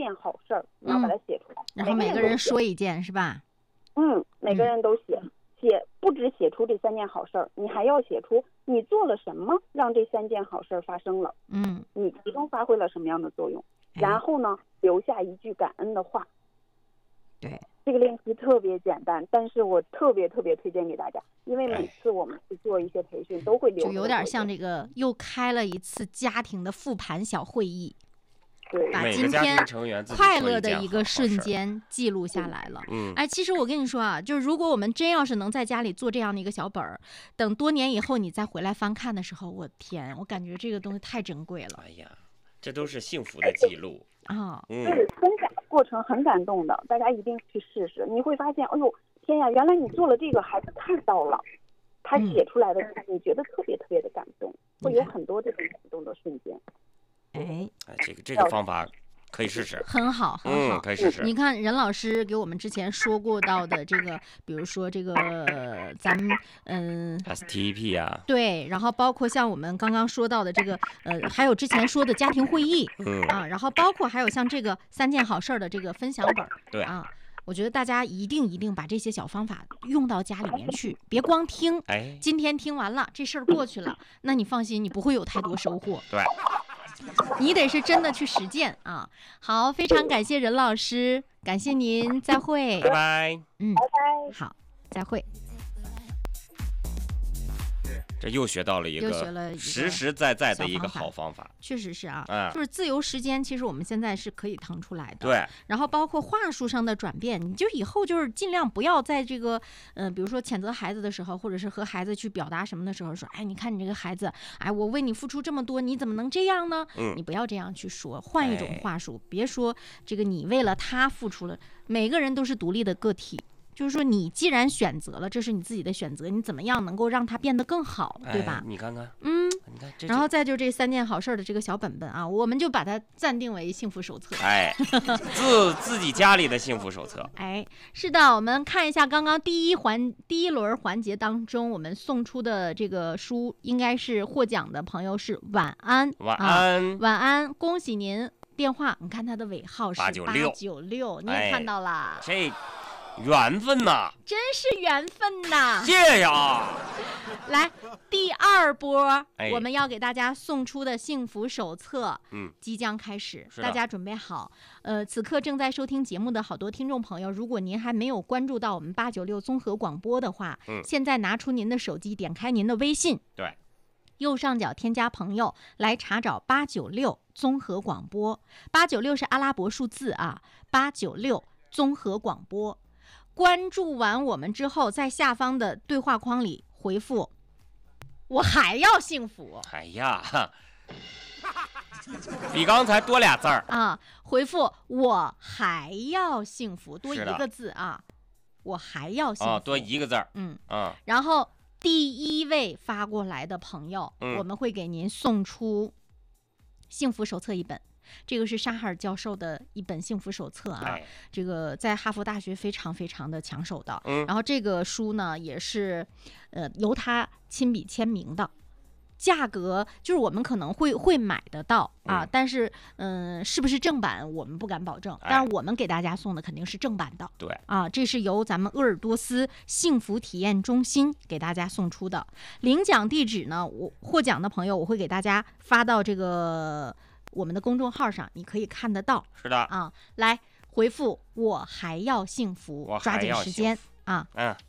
件好事儿，你要把它写出来。 然后每个人说一件是吧？ 每个人都写，不只写出这3件好事儿，你还要写出你做了什么让这3件好事儿发生了。你其中发挥了什么样的作用？然后呢，留下一句感恩的话。 对， 这个练习特别简单，但是我特别推荐给大家，因为每次我们去做一些培训都会留， 就有点像这个又开了一次家庭的复盘小会议。 对， 把今天快乐的一个瞬间记录下来了。其实我跟你说啊，就是如果我们真要是能在家里做这样的一个小本儿，等多年以后你再回来翻看的时候，我天，我感觉这个东西太珍贵了。 哎呀，这都是幸福的记录啊！ 对，分享的过程很感动的，大家一定去试试，你会发现，哎呦天呀，原来你做了这个，孩子看到了，他写出来的，你觉得特别的感动，会有很多这种感动的瞬间。 这个方法可以试试， 很好， 可以试试。 你看任老师给我们之前说过到的这个，比如说这个咱们 STP 啊， 对，然后包括像我们刚刚说到的这个还有之前说的家庭会议，然后包括还有像这个3件好事的这个分享本， 对啊。我觉得大家一定把这些小方法用到家里面去，别光听。今天听完了，这事儿过去了，那你放心，你不会有太多收获。 对。 你得是真的去实践啊！好，非常感谢任老师，感谢您，再会， 拜拜。 拜拜。 好，再会。 这又学到了一个实实在在的一个好方法， 确实是啊，就是自由时间，其实我们现在是可以腾出来的。 对， 然后包括话术上的转变，你就以后就是尽量不要在这个比如说谴责孩子的时候，或者是和孩子去表达什么的时候说，哎，你看你这个孩子，哎，我为你付出这么多，你怎么能这样呢？你不要这样去说，换一种话术，别说这个你为了他付出了，每个人都是独立的个体。就是说，你既然选择了，这是你自己的选择，你怎么样能够让它变得更好，对吧？ 你看看， 你看，然后再就这3件好事的这个小本本啊，我们就把它暂定为幸福手册。 自己家里的幸福手册。 是的，我们看一下刚刚第一轮环节当中，我们送出的这个书，应该是获奖的朋友是晚安，晚安，恭喜您！电话，你看它的尾号是896，你也看到了。 这缘分呐， 真是缘分呐！ 谢谢啊！ 来，第2波，我们要给大家送出的幸福手册，即将开始，大家准备好。此刻正在收听节目的好多听众朋友，如果您还没有关注到我们896综合广播的话，现在拿出您的手机，点开您的微信， 对， 右上角添加朋友，来查找896综合广播。896是阿拉伯数字啊，896综合广播。关注完我们之后，在下方的对话框里回复我还要幸福。 哎呀，比刚才多俩字儿啊！回复我还要幸福，多一个字啊！我还要幸福， 多一个字儿。 然后第1位发过来的朋友，我们会给您送出幸福手册1本。这个是沙哈尔教授的一本幸福手册啊，这个在哈佛大学非常的抢手的。然后这个书呢也是由他亲笔签名的，价格就是我们可能会买得到啊，但是是不是正版我们不敢保证，但是我们给大家送的肯定是正版的。 对啊，这是由咱们鄂尔多斯幸福体验中心给大家送出的。领奖地址呢，我获奖的朋友我会给大家发到这个我们的公众号上，你可以看得到。 是的啊，来回复我还要幸福，抓紧时间啊。